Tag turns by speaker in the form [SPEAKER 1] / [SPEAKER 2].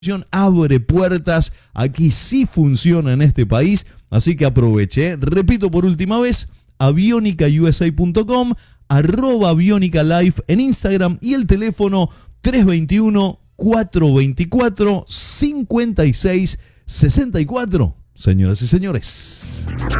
[SPEAKER 1] abre puertas, aquí sí funciona en este país, así que aproveche. Repito por última vez, avionicausa.com, @avionicalife en Instagram y el teléfono 321-424-5664. Señoras y señores.